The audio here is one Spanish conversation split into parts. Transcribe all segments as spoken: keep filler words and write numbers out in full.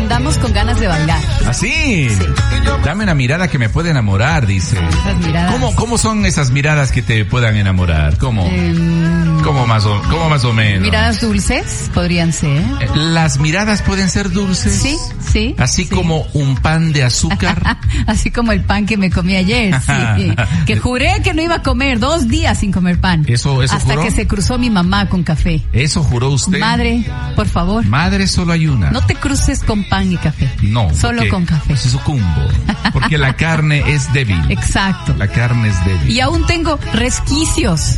andamos con ganas de bailar. ¿Ah, sí? Sí. Dame una mirada que me puede enamorar, dice. Esas miradas. ¿Cómo, cómo son esas miradas que te puedan enamorar? ¿Cómo? Eh, ¿Cómo más o, cómo más o menos? Miradas dulces podrían ser. ¿Las miradas pueden ser dulces? Sí, sí. Así sí. como un pan de azúcar. Así como el pan que me comí ayer, sí. Que juré que no iba a comer, dos días sin comer pan. Eso, eso Hasta juró. que se cruzó mi mamá con café. ¿Eso juró usted? Madre, por favor. Madre, solo hay una. No te cruces con pan y café. No. Solo con café. Se sucumbo. Porque la carne es débil. Exacto. La carne es débil. Y aún tengo resquicios.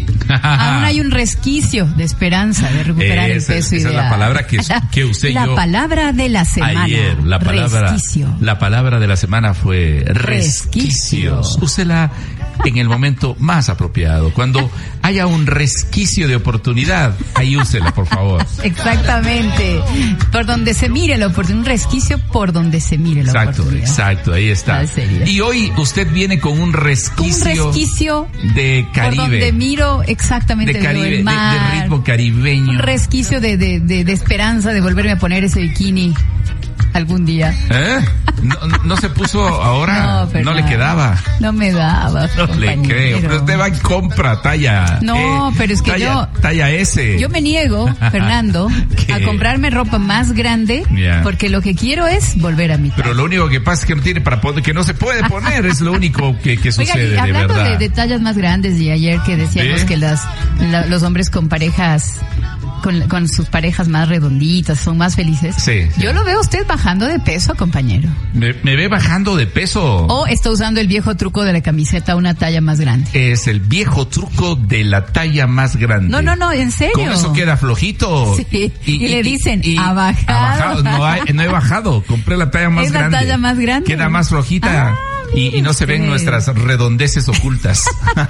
Aún hay un resquicio de esperanza de recuperar esa, el peso esa ideal. es la palabra que, que usé la yo. La palabra de la semana. Ayer, la palabra, resquicio. la palabra de la semana fue resquicios. resquicios. Úsela en el momento más apropiado. Cuando haya un resquicio de oportunidad, ahí úsela, por favor. Exactamente. Por donde se mire la oportunidad. Un resquicio por donde se mire la exacto, oportunidad. Exacto, ahí está. Y hoy usted viene con un resquicio, un resquicio de Caribe. Por donde miro exactamente de Caribe, el mar, de, de ritmo caribeño. Un resquicio de, de, de, de esperanza de volverme a poner ese bikini algún día. ¿Eh? ¿No, no se puso ahora? No, no le quedaba. No me daba. No compañero. le creo. Pero usted va y compra talla. No, eh, pero es que talla, yo. Talla S. Yo me niego, Fernando, a comprarme ropa más grande. Yeah. Porque lo que quiero es volver a mi talla. Pero lo único que pasa es que no tiene para poner, que no se puede poner. Es lo único que, que sucede. Oiga, y hablando de, verdad. De, de tallas más grandes, y ayer que decíamos ¿Eh? que las, la, los hombres con parejas. Con, con sus parejas más redonditas, son más felices. Sí, sí. Yo lo veo a usted bajando de peso, compañero. ¿Me, me ve bajando de peso? ¿O está usando el viejo truco de la camiseta una talla más grande? Es el viejo truco de la talla más grande. No, no, no, en serio. ¿Cómo eso queda flojito? Sí, y, y, y le dicen, y, ha bajado. Ha bajado. No, hay, no he bajado, compré la talla más es grande. Es la talla más grande. Queda más flojita. Ah. Y, y no se ven usted. nuestras redondeces ocultas.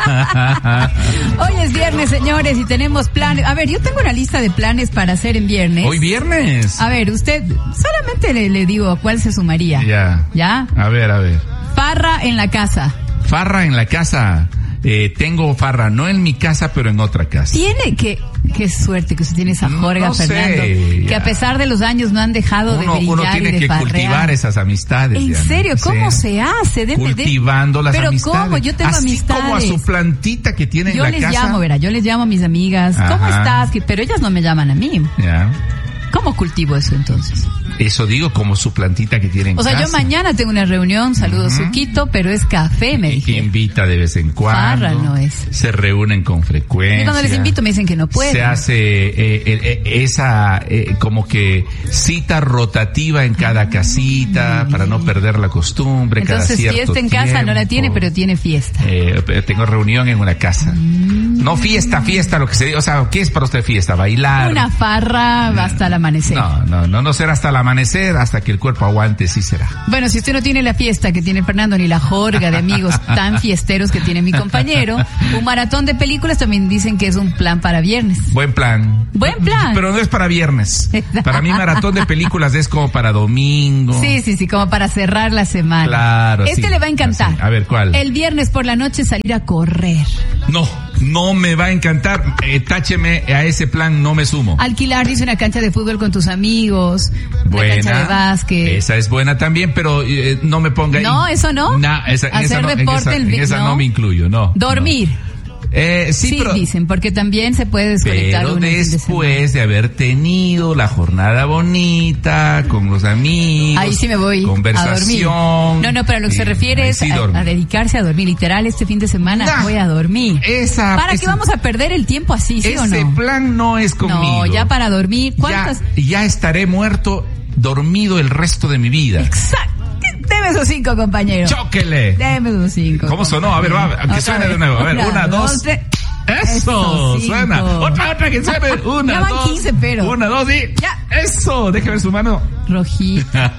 Hoy es viernes, señores, y tenemos planes. A ver, yo tengo una lista de planes para hacer en viernes. ¿Hoy viernes? A ver, usted, solamente le, le digo a cuál se sumaría. Ya. ¿Ya? A ver, a ver. Farra en la casa. Farra en la casa. Eh, tengo farra, no en mi casa, pero en otra casa. Tiene que, qué suerte que usted tiene esa jorga, no sé, Fernando, ya. que a pesar de los años no han dejado uno, de brillar uno tiene y de que farrear. cultivar esas amistades. ¿En Diana. serio? ¿Cómo sí. se hace? De, Cultivando de, las pero amistades. ¿cómo? Yo tengo Así amistades. como a su plantita que tiene yo en la les casa. llamo, verá, yo les llamo a mis amigas. Ajá. ¿Cómo estás? Pero ellas no me llaman a mí. Ya. ¿Cómo cultivo eso entonces? Eso digo, como su plantita que tiene en O sea, casa. yo mañana tengo una reunión, saludos uh-huh. Suquito, pero es café, me dije. Invita de vez en cuando. Farra no es. Se reúnen con frecuencia. Y cuando les invito me dicen que no pueden. Se hace eh, eh, esa eh, como que cita rotativa en cada casita mm. para no perder la costumbre. Entonces, cada cierto fiesta en tiempo. Casa no la tiene, pero tiene fiesta. Eh, tengo reunión en una casa. Mm. No fiesta, fiesta, lo que se diga. O sea, ¿qué es para usted fiesta? Bailar. Una farra no. hasta el amanecer. No, no, no, no será hasta el amanecer, hasta que el cuerpo aguante, sí será. Bueno, si usted no tiene la fiesta que tiene Fernando, ni la jorga de amigos tan fiesteros que tiene mi compañero, un maratón de películas también dicen que es un plan para viernes. Buen plan. Buen plan. Pero no es para viernes. Para mí maratón de películas es como para domingo. Sí, sí, sí, como para cerrar la semana. Claro, Este sí. le va a encantar. Así. A ver, ¿cuál? El viernes por la noche salir a correr. No, no me va a encantar. Eh, tácheme a ese plan, no me sumo. Alquilar, dice, una cancha de fútbol con tus amigos. Buena. Una cancha de básquet. Esa es buena también, pero eh, no me ponga ahí. No, eso no. Nah, esa, Hacer esa no, deporte. En esa, el, en esa no. no me incluyo, no. Dormir. No. Eh, sí, sí pero, dicen, porque también se puede desconectar. Pero uno después de, de haber tenido la jornada bonita con los amigos. Ahí sí me voy conversación, a dormir. No, no, pero lo que sí, se refiere es sí a, a dedicarse a dormir. Literal, este fin de semana nah, voy a dormir. Esa, ¿Para esa, qué vamos a perder el tiempo así, sí o no? Ese plan no es conmigo. No, ya para dormir. ¿Cuántas? Ya, ya estaré muerto, dormido el resto de mi vida. Exacto. Deme esos cinco, compañero. Chóquele. Deme esos cinco. ¿Cómo sonó? A ver, va, que suene de nuevo. A ver, una, una dos. dos tres. Eso, Eso suena. Otra, otra que suene. Una, ya van dos. quince, pero. Una, dos y. Ya. Eso. Deje ver su mano. Rojita.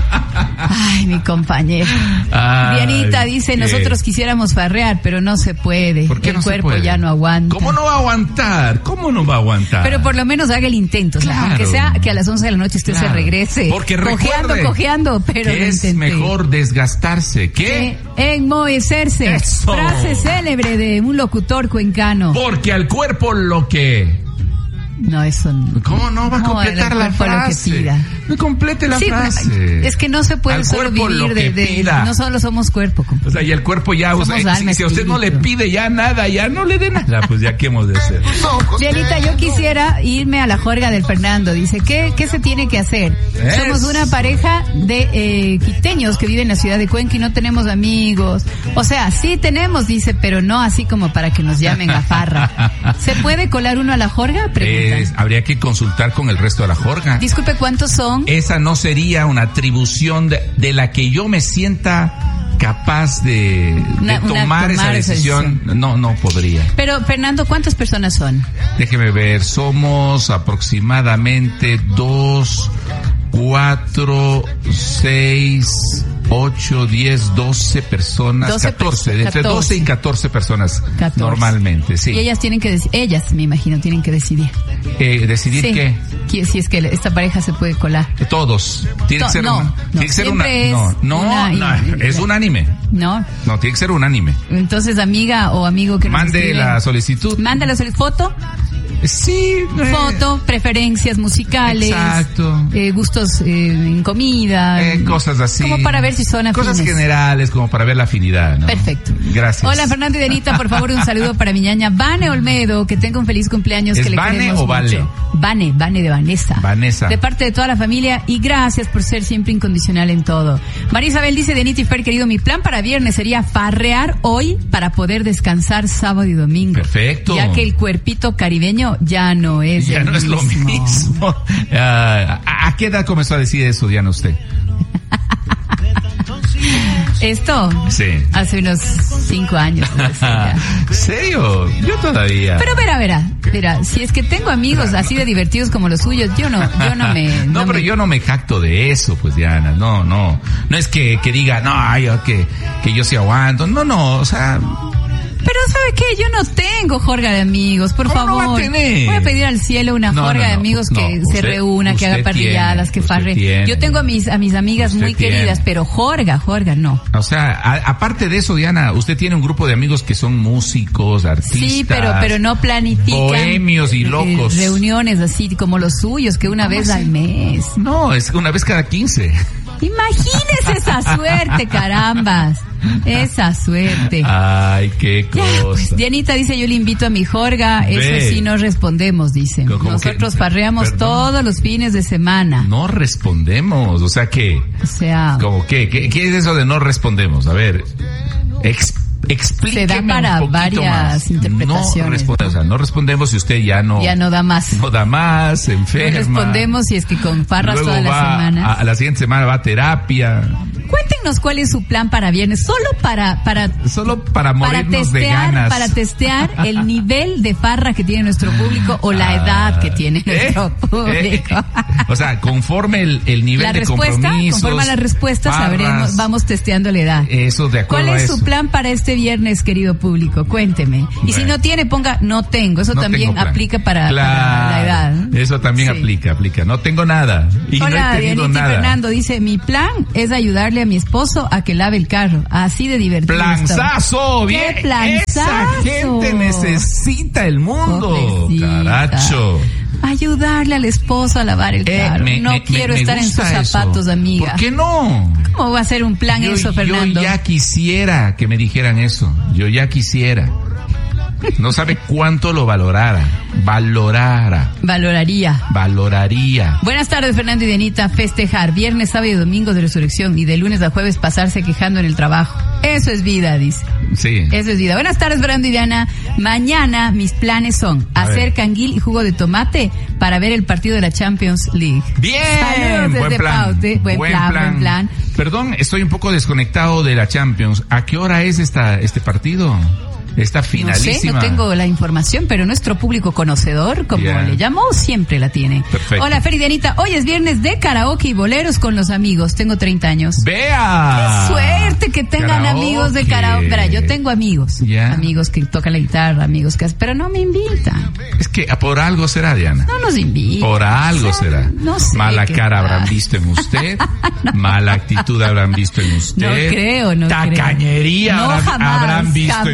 Ay, mi compañero. Ay, Dianita dice, ¿qué? Nosotros quisiéramos farrear, pero no se puede. ¿Por qué el no cuerpo se puede? Ya no aguanta. ¿Cómo no va a aguantar? ¿Cómo no va a aguantar? Pero por lo menos haga el intento. Claro. O sea, aunque sea que a las once de la noche usted claro. se regrese. Porque cojeando, recuerde cojeando, pero que es intenté. mejor desgastarse que enmohecerse. Frase célebre de un locutor cuencano. Porque al cuerpo lo que No, eso no. ¿Cómo no va a no, completar la frase? No complete la sí, frase. Es que no se puede Al solo vivir de, de no solo somos cuerpo. Compadre. O sea, y el cuerpo ya, o sea, si, si a usted no le pide ya nada, ya no le dé nada, pues ya qué hemos de hacer. Dianita, yo quisiera irme a la juerga del Fernando. Dice, ¿qué, qué se tiene que hacer? Es... Somos una pareja de eh, quiteños que viven en la ciudad de Cuenca y no tenemos amigos. O sea, sí tenemos, dice, pero no así como para que nos llamen a farra. ¿Se puede colar uno a la juerga? Eh, habría que consultar con el resto de la juerga. Disculpe, ¿cuántos son? Esa no sería una atribución de, de la que yo me sienta capaz de, una, de tomar, tomar esa decisión. Esa decisión. No, no podría. Pero, Fernando, ¿cuántas personas son? Déjeme ver, somos aproximadamente dos, cuatro, seis, ocho, diez, doce personas, doce catorce, pe- entre doce y catorce personas catorce. Normalmente, sí. Y ellas tienen que decidir, ellas me imagino tienen que decidir. Eh, ¿Decidir sí. qué? Que, si es que esta pareja se puede colar. Todos. Tiene to- que ser no, una, no, tiene que ser una, no, no, una, no, es unánime. No. No, tiene que ser unánime. Entonces, amiga o amigo que nos mande escribe, la solicitud. Manda la solicitud, foto. Sí. Foto, eh, preferencias musicales. Exacto. Eh, gustos eh, en comida. Eh, cosas así. Como para ver si son afines. Cosas generales, como para ver la afinidad, ¿no? Perfecto. Gracias. Hola, Fernando y Denita, por favor, un saludo para mi ñaña Vane Olmedo, que tenga un feliz cumpleaños. ¿Es que le Vane queremos o Vale? Mucho. Vane, Vane de Vanessa. Vanessa. De parte de toda la familia y gracias por ser siempre incondicional en todo. María Isabel dice, Denita y Fer, querido, mi plan para viernes sería farrear hoy para poder descansar sábado y domingo. Perfecto. Ya que el cuerpito caribeño ya no es Ya no mismo. es lo mismo. Uh, ¿a, ¿A qué edad comenzó a decir eso, Diana, usted? Esto, sí. Hace unos cinco años. ¿En serio? Yo todavía. Pero verá, verá, verá, si es que tengo amigos así de divertidos como los suyos, yo no, yo no me. No, no pero me... yo no me jacto de eso, pues, Diana, no, no. No es que, que diga, no, yo que, que yo sí aguanto, no, no, o sea. Pero ¿sabe qué? Yo no tengo jorga de amigos, por ¿Cómo favor. No va a tener? Voy a pedir al cielo una no, jorga no, no, de amigos que no, se usted, reúna, que haga parrilladas, que farre. Yo tengo a mis a mis amigas muy tiene. queridas, pero jorga, jorga no. O sea, a, aparte de eso, Diana, usted tiene un grupo de amigos que son músicos, artistas. Sí, pero pero no planifican bohemios y locos. Eh, reuniones así como los suyos, que una vez así? al mes. No, es una vez cada quince. Imagínese esa suerte, carambas. Esa suerte. Ay, qué cosa. Ya, pues, Dianita dice, yo le invito a mi jorga. Ve. Eso sí no respondemos, dice. Nosotros que, farreamos perdón, todos los fines de semana. No respondemos, o sea que. O sea. ¿Cómo qué? ¿Qué, qué es eso de no respondemos? A ver, ex, explíqueme. Se da para un varias más. interpretaciones. No respondemos, o sea, no respondemos si usted ya no. Ya no da más. No da más, se enferma. No respondemos si es que con farras Luego todas las va semanas. A, a la siguiente semana va a terapia. Cuéntenos cuál es su plan para viernes, solo para para solo para morirnos para testear, de ganas, para testear el nivel de farra que tiene nuestro público o la edad que tiene nuestro eh, público. Eh, o sea, conforme el, el nivel la de respuesta, compromisos, conforme a la respuesta farras, sabremos, vamos testeando la edad. Eso de acuerdo. ¿Cuál es a su eso? plan para este viernes, querido público? Cuénteme. Y bueno, si no tiene, ponga no tengo. Eso no también aplica para, claro, para la edad. Eso también sí. aplica, aplica. No tengo nada. Y Hola, no he tenido Dianita nada. Fernando dice, mi plan es ayudarle a mi esposo a que lave el carro. Así de divertido. ¡Planzazo! Bien. ¡Qué planzazo! Esa gente necesita el mundo. Pobrecita. Caracho. Ayudarle al esposo a lavar el eh, carro. Me, no me, quiero me estar en sus zapatos, eso. amiga. ¿Por qué no? ¿Cómo va a ser un plan yo, eso, Fernando? Yo ya quisiera que me dijeran eso. Yo ya quisiera. No sabe cuánto lo valorara. Valorara. Valoraría. Valoraría. Buenas tardes, Fernando y Dianita. Festejar viernes, sábado y domingo de resurrección y de lunes a jueves pasarse quejando en el trabajo. Eso es vida, dice. Sí. Eso es vida. Buenas tardes, Fernando y Diana. Mañana mis planes son a hacer ver. canguil y jugo de tomate para ver el partido de la Champions League. Bien. Saludos buen desde plan. Paute. Buen, buen, plan, plan, buen plan. Perdón, estoy un poco desconectado de la Champions. ¿A qué hora es esta este partido? Está finalísima. No sé, no tengo la información, pero nuestro público conocedor, como yeah. le llamó, siempre la tiene. Perfecto. Hola, Feridianita. Hoy es viernes de karaoke y boleros con los amigos. Tengo treinta años. ¡Vea! ¡Qué suerte que tengan karaoke. amigos de karaoke! Verá, yo tengo amigos. Yeah. Amigos que tocan la guitarra, amigos que hacen, pero no me invitan. Es que por algo será, Diana. No nos invitan. Por algo o sea, será. No sé Mala cara tal. habrán visto en usted. no. Mala actitud habrán visto en usted. No creo, no Tacañería creo. habrán, no, jamás, habrán visto jamás. en usted.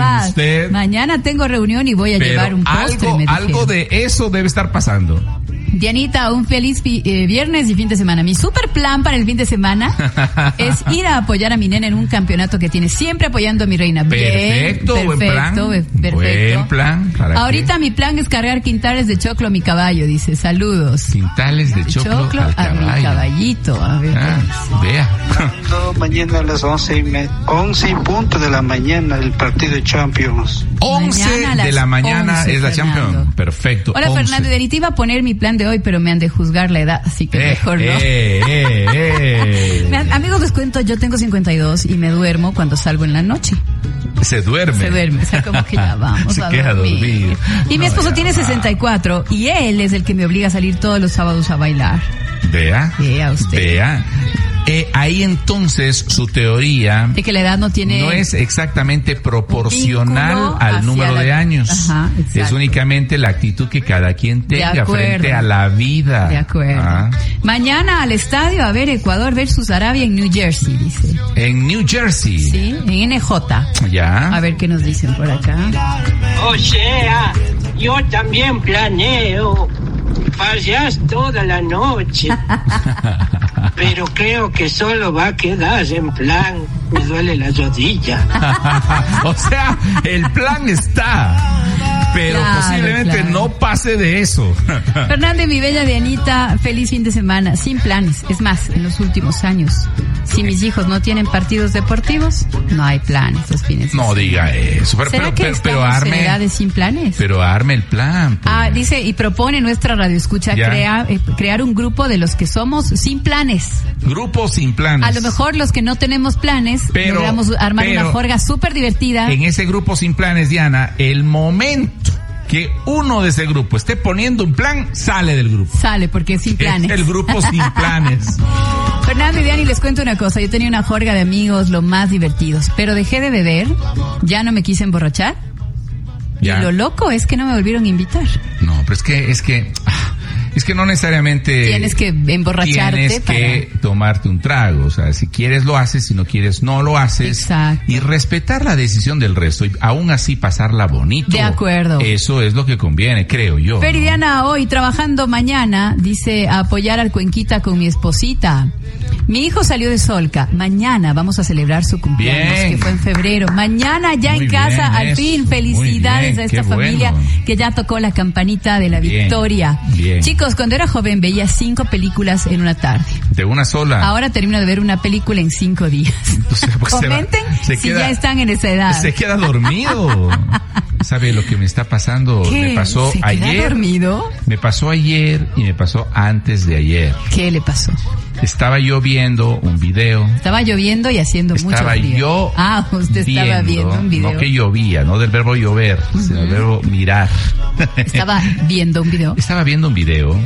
ver. Mañana tengo reunión y voy a Pero llevar un postre. Algo, me algo de eso debe estar pasando. Dianita, un feliz fi- eh, viernes y fin de semana. Mi super plan para el fin de semana es ir a apoyar a mi nena en un campeonato que tiene, siempre apoyando a mi reina. Perfecto, Bien, buen perfecto, plan. be- perfecto. Buen plan. ¿Para Ahorita qué? mi plan es cargar quintales de choclo a mi caballo, dice. Saludos. Quintales de choclo, Choclo al a mi caballo. caballito. A ver, Ah, vea. Mañana a las once y, me, once y punto de la mañana el partido de Champions. once Mañana a de las la mañana once, es la Fernando. Champions. Perfecto. Hola once. Fernando, de iba a poner mi plan de hoy, pero me han de juzgar la edad, así que Eh, mejor no. eh, eh, eh. Me- Amigos, les cuento, yo tengo cincuenta y dos y me duermo cuando salgo en la noche. Se duerme. Se duerme, o sea, como que ya vamos Se a queda dormir. dormido. Y mi No, esposo ya tiene va. sesenta y cuatro y él es el que me obliga a salir todos los sábados a bailar. Vea. Vea usted. Vea. Eh, ahí entonces su teoría De que la edad no tiene... no es exactamente proporcional vínculo al hacia número la- de años. Ajá, exacto. Es únicamente la actitud que cada quien tenga acuerdo. frente a la vida. De acuerdo. Ah. Mañana al estadio a ver Ecuador versus Arabia en New Jersey, dice. En New Jersey. Sí, en N J. Ya. A ver qué nos dicen por acá. O sea, yo también planeo fallas toda la noche. Pero creo que solo va a quedar en plan, me duele la rodilla. O sea, el plan está, pero Claro, posiblemente claro. no pase de eso. Fernanda, mi bella Dianita, feliz fin de semana, sin planes. Es más, en los últimos años, si mis hijos no tienen partidos deportivos, no hay planes los fines de No semana. diga eso, pero, ¿Será pero, que pero, pero estamos en arme, edades sin planes? pero arme el plan. pues. Ah, dice, y propone nuestra radioescucha Ya. crea, eh, crear un grupo de los que somos sin planes. Grupo sin planes. A lo mejor los que no tenemos planes, Pero- logramos armar pero- una jorga súper divertida. En ese grupo sin planes, Diana, el momento que uno de ese grupo esté poniendo un plan, sale del grupo. Sale, porque es sin Es planes. el grupo sin planes. Fernando y Diani, les cuento una cosa. Yo tenía una jorga de amigos, lo más divertidos, pero dejé de beber, ya no me quise emborrachar. Ya. Y lo loco es que no me volvieron a invitar. No, pero es que, es que, ah, es que no necesariamente Tienes que emborracharte tienes para... que tomarte un trago. O sea, si quieres lo haces, si no quieres no lo haces. Exacto. Y respetar la decisión del resto y aún así pasarla bonito. De acuerdo. Eso es lo que conviene, creo yo. Fer y ¿no? Diana, hoy trabajando mañana, dice, a apoyar al Cuenquita con mi esposita. Mi hijo salió de Solca. Mañana vamos a celebrar su cumpleaños, Bien. que fue en febrero. Mañana ya Muy en casa, bien, al eso. fin. Muy Felicidades bien, a esta qué familia bueno. que ya tocó la campanita de la Bien, victoria. bien. Chicos, cuando era joven veía cinco películas en una tarde. De una sola. Ahora termino de ver una película en cinco días. O sea, pues se va- Comenten se si queda- ya están en esa edad. Se queda dormido. ¿Sabe lo que me está pasando? ¿Qué? Me pasó ¿Se queda ayer. dormido? Me pasó ayer y me pasó antes de ayer. ¿Qué le pasó? Estaba yo viendo un video. Estaba lloviendo y haciendo mucho Estaba frío. yo Ah, usted estaba viendo un video. No que llovía, no del verbo llover, sino del verbo mirar. Estaba viendo un video. Estaba viendo un video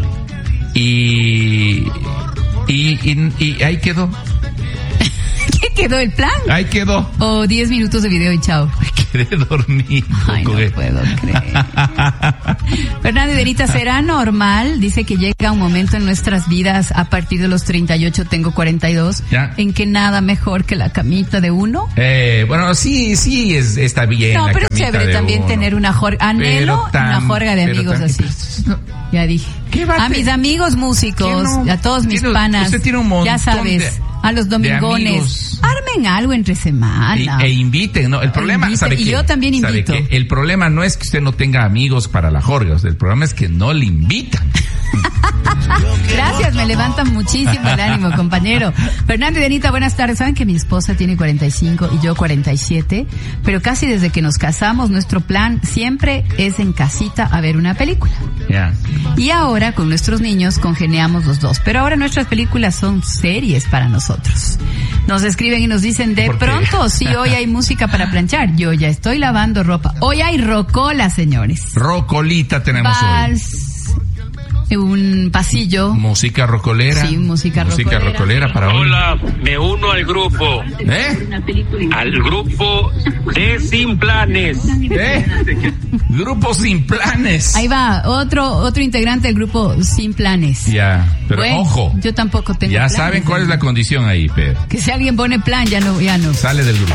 y, y, y, y ahí quedó. ¿Qué quedó el plan? Ahí quedó. O diez minutos de video y chao. Quedé dormido. Ay, no con él. puedo creer. Fernando y Denita, ¿será normal? Dice que llega un momento en nuestras vidas, a partir de los treinta y ocho, tengo cuarenta y dos, Ya. en que nada mejor que la camita de uno. Eh, bueno, sí, sí, es, está bien. No, la pero es camita chévere de también uno. tener una jorga. Anhelo Pero una tam- jorga de pero amigos también- así. no, Ya dije. ¿Qué va a A te- mis amigos músicos, ¿Qué no? a todos mis Tiene- panas. usted tiene un montón ya sabes, de- a los de domingones. amigos. Armen algo entre semana. E, e inviten, ¿no? El problema, inviten, ¿sabe y qué? yo también ¿Sabe invito. qué? El problema no es que usted no tenga amigos para la jorga, o sea, el problema es que no le invitan. Gracias, me levantan muchísimo el ánimo, compañero. Fernando y Denita, buenas tardes. Saben que mi esposa tiene cuarenta y cinco y yo cuarenta y siete, pero casi desde que nos casamos, nuestro plan siempre es en casita a ver una película. Ya. Y ahora con nuestros niños congeniamos los dos, pero ahora nuestras películas son series para nosotros. Nos escriben y nos dicen, de ¿Por qué? pronto, sí, hoy hay música para planchar. Yo ya estoy lavando ropa. Hoy hay rocola, señores. Rocolita tenemos hoy. Vals, un pasillo. Música rocolera. Sí, música Música rocolera. rocolera para hoy. Hola, me uno al grupo, ¿Eh? al grupo de Sin Planes. ¿Eh? Grupo sin planes. Ahí va, otro otro integrante del grupo Sin Planes. Ya, pero Bueno, ojo. yo tampoco tengo Ya planes, saben cuál es la condición ahí, Fer. Que si alguien pone plan, ya no, ya no. Sale del grupo.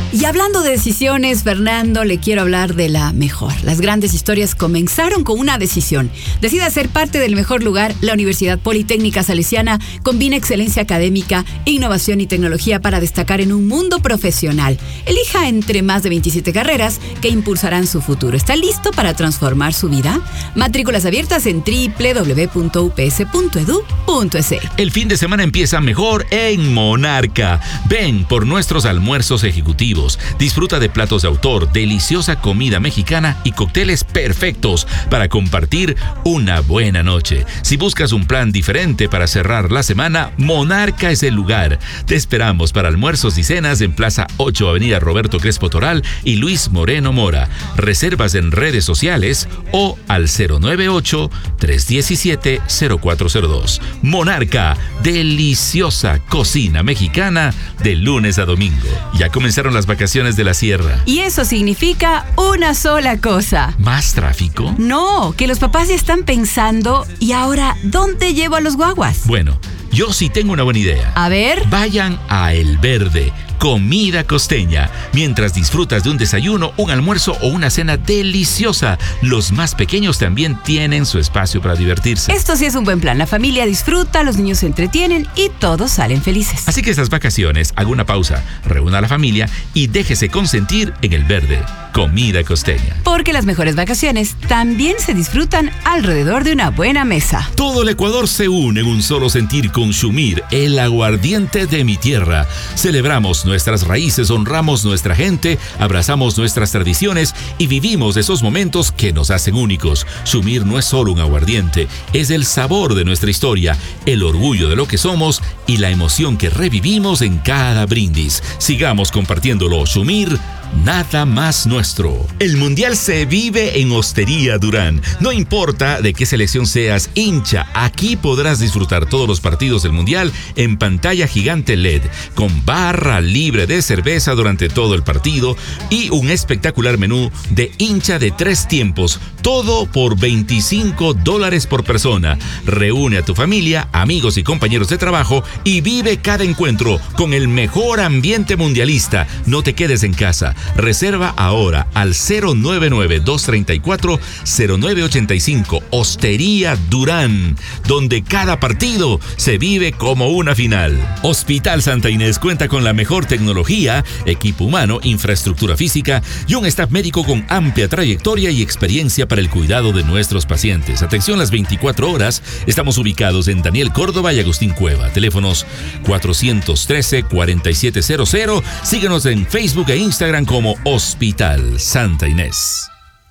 Y hablando de decisiones, Fernando, le quiero hablar de la mejor. Las grandes historias comenzaron con una decisión. Decida ser parte del mejor lugar. La Universidad Politécnica Salesiana combina excelencia académica, innovación y tecnología para destacar en un mundo profesional. Elija entre más de veintisiete carreras que impulsarán su futuro. ¿Está listo para transformar su vida? Matrículas abiertas en doble u doble u doble u punto u p s punto e d u punto e s. El fin de semana empieza mejor en Monarca. Ven por nuestros almuerzos ejecutivos. Disfruta de platos de autor, deliciosa comida mexicana y cócteles perfectos para compartir una buena noche. Si buscas un plan diferente para cerrar la semana, Monarca es el lugar. Te esperamos para almuerzos y cenas en Plaza ocho, Avenida Roberto Crespo Toral y Luis Moreno Mora. Reservas en redes sociales o al cero nueve ocho, tres uno siete, cero cuatro cero dos. Monarca, deliciosa cocina mexicana de lunes a domingo. Ya comenzaron las vacaciones de la sierra. Y eso significa una sola cosa. ¿Más tráfico? No, que los papás ya están pensando, ¿y ahora dónde llevo a los guaguas? Bueno, yo sí tengo una buena idea. A ver. Vayan a El Verde, comida costeña, mientras disfrutas de un desayuno, un almuerzo o una cena deliciosa. Los más pequeños también tienen su espacio para divertirse. Esto sí es un buen plan. La familia disfruta, los niños se entretienen y todos salen felices. Así que estas vacaciones, haga una pausa, reúna a la familia y déjese consentir en El Verde, comida costeña. Porque las mejores vacaciones también se disfrutan alrededor de una buena mesa. Todo el Ecuador se une en un solo sentir con Shumir, el aguardiente de mi tierra. Celebramos nuestras raíces, honramos nuestra gente, abrazamos nuestras tradiciones y vivimos esos momentos que nos hacen únicos. Shumir no es solo un aguardiente, es el sabor de nuestra historia, el orgullo de lo que somos y la emoción que revivimos en cada brindis. Sigamos compartiéndolo. Shumir, nada más nuestro. El Mundial se vive en Hostería Durán. No importa de qué selección seas hincha, aquí podrás disfrutar todos los partidos del Mundial en pantalla gigante L E D, con barra libre de cerveza durante todo el partido y un espectacular menú de hincha de tres tiempos. Todo por veinticinco dólares por persona. Reúne a tu familia, amigos y compañeros de trabajo y vive cada encuentro con el mejor ambiente mundialista. No te quedes en casa. Reserva ahora al cero nueve nueve, dos tres cuatro, cero nueve ocho cinco. Hostería Durán, donde cada partido se vive como una final. Hospital Santa Inés cuenta con la mejor tecnología, equipo humano, infraestructura física y un staff médico con amplia trayectoria y experiencia para el cuidado de nuestros pacientes. Atención las veinticuatro horas. Estamos ubicados en Daniel Córdoba y Agustín Cueva. Teléfonos cuatrocientos trece, cuarenta y siete cero cero. Síguenos en Facebook e Instagram como Hospital Santa Inés.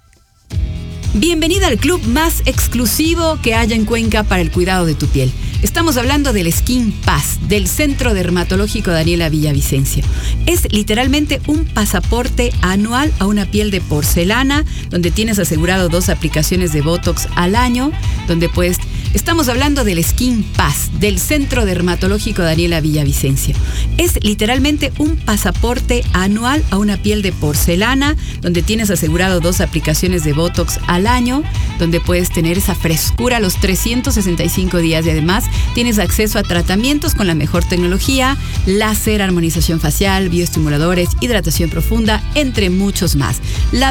Bienvenida al club más exclusivo que haya en Cuenca para el cuidado de tu piel. Estamos hablando del Skin Pass, del Centro Dermatológico Daniela Villavicencio. Es literalmente un pasaporte anual a una piel de porcelana, donde tienes asegurado dos aplicaciones de Botox al año, donde puedes... Estamos hablando del Skin Pass, del Centro Dermatológico Daniela Villavicencio. Es literalmente un pasaporte anual a una piel de porcelana, donde tienes asegurado dos aplicaciones de Botox al año, donde puedes tener esa frescura los trescientos sesenta y cinco días y además tienes acceso a tratamientos con la mejor tecnología, láser, armonización facial, bioestimuladores, hidratación profunda, entre muchos más. La